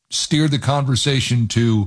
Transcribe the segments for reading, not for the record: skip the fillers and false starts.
steered the conversation to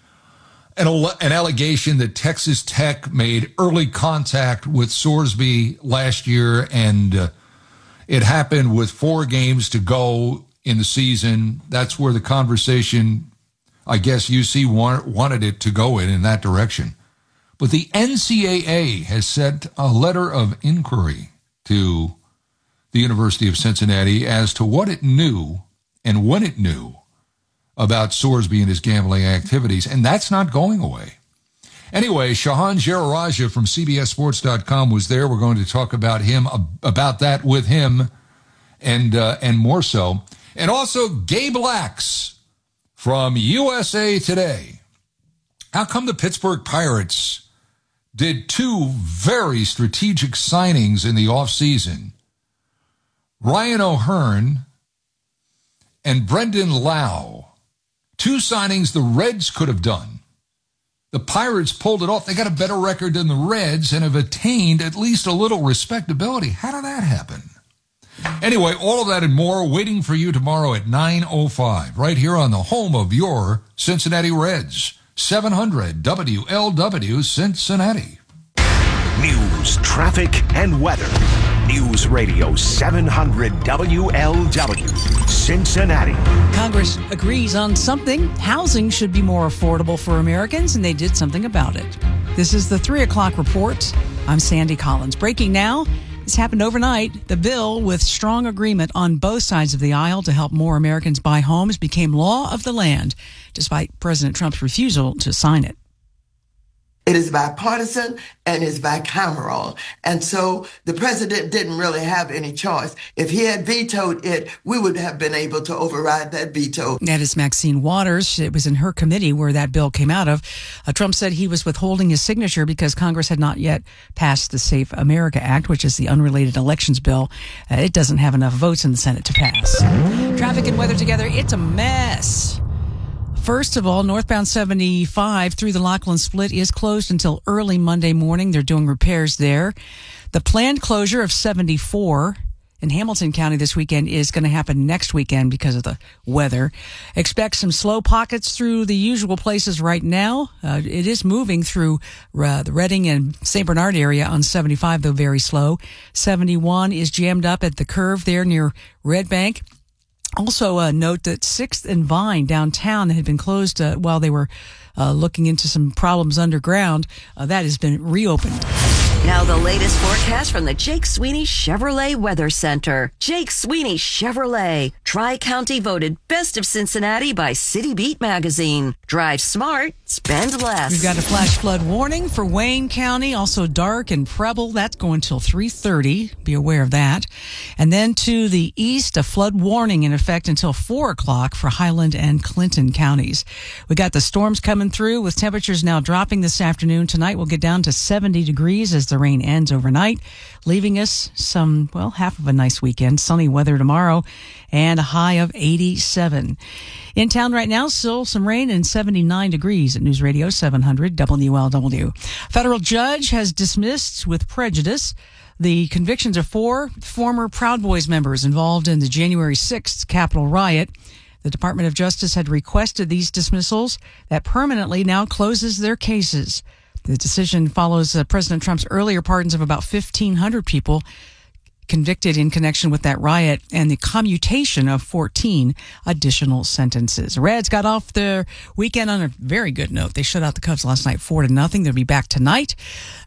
an allegation that Texas Tech made early contact with Sorsby last year, and it happened with 4 games to go in the season. That's where the conversation, I guess, UC wanted it to go in that direction. But the NCAA has sent a letter of inquiry to the University of Cincinnati as to what it knew and when it knew about Sorsby and his gambling activities, and that's not going away. Anyway, Shahan Jararaja from CBSSports.com was there. We're going to talk about that with him, and more so. And also Gabe Lax from USA Today. How come the Pittsburgh Pirates did 2 very strategic signings in the offseason? Ryan O'Hearn and Brendan Lau. 2 signings the Reds could have done. The Pirates pulled it off. They got a better record than the Reds and have attained at least a little respectability. How did that happen? Anyway, all of that and more waiting for you tomorrow at 9:05, right here on the home of your Cincinnati Reds, 700 WLW Cincinnati. News, traffic, and weather. News Radio 700 WLW, Cincinnati. Congress agrees on something. Housing should be more affordable for Americans, and they did something about it. This is the 3 o'clock report. I'm Sandy Collins. Breaking now. This happened overnight. The bill, with strong agreement on both sides of the aisle to help more Americans buy homes, became law of the land, despite President Trump's refusal to sign it. It is bipartisan and it's bicameral. And so the president didn't really have any choice. If he had vetoed it, we would have been able to override that veto. That is Maxine Waters. It was in her committee where that bill came out of. Trump said he was withholding his signature because Congress had not yet passed the Safe America Act, which is the unrelated elections bill. It doesn't have enough votes in the Senate to pass. Traffic and weather together, it's a mess. First of all, northbound 75 through the Lachlan Split is closed until early Monday morning. They're doing repairs there. The planned closure of 74 in Hamilton County this weekend is going to happen next weekend because of the weather. Expect some slow pockets through the usual places right now. It is moving through the Reading and St. Bernard area on 75, though very slow. 71 is jammed up at the curve there near Red Bank. Also, note that 6th and Vine downtown had been closed while they were looking into some problems underground. That has been reopened. Now the latest forecast from the Jake Sweeney Chevrolet Weather Center. Jake Sweeney Chevrolet. Tri-County voted Best of Cincinnati by City Beat magazine. Drive smart, spend less. We've got a flash flood warning for Wayne County, also Dark and Preble. That's going till 3:30. Be aware of that. And then to the east, a flood warning in effect until 4 o'clock for Highland and Clinton counties. We got the storms coming through with temperatures now dropping this afternoon. Tonight we'll get down to 70 degrees as the rain ends overnight, leaving us half of a nice weekend. Sunny weather tomorrow and a high of 87. In town right now, still some rain and 79 degrees at News Radio 700 WLW. Federal judge has dismissed with prejudice the convictions of 4 former Proud Boys members involved in the January 6th Capitol riot. The Department of Justice had requested these dismissals that permanently now closes their cases. The decision follows President Trump's earlier pardons of about 1,500 people convicted in connection with that riot and the commutation of 14 additional sentences. Reds got off their weekend on a very good note. They shut out the Cubs last night 4-0. They'll be back tonight.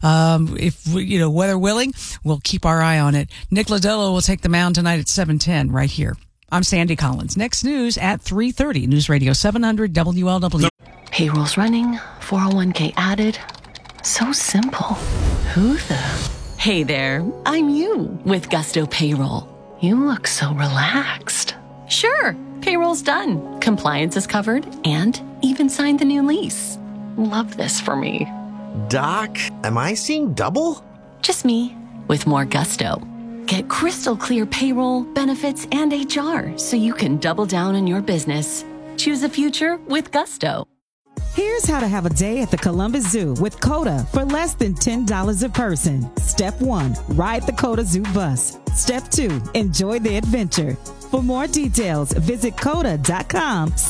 If weather willing, we'll keep our eye on it. Nick Lodolo will take the mound tonight at 7:10 right here. I'm Sandy Collins. Next news at 3:30. News Radio 700 WLW. Payroll's running, 401k added. So simple. Who the? Hey there, I'm you with Gusto Payroll. You look so relaxed. Sure, payroll's done. Compliance is covered and even signed the new lease. Love this for me. Doc, am I seeing double? Just me with more Gusto. Get crystal clear payroll, benefits, and HR so you can double down on your business. Choose a future with Gusto. Here's how to have a day at the Columbus Zoo with COTA for less than $10 a person. Step 1, ride the COTA Zoo bus. Step 2, enjoy the adventure. For more details, visit COTA.com.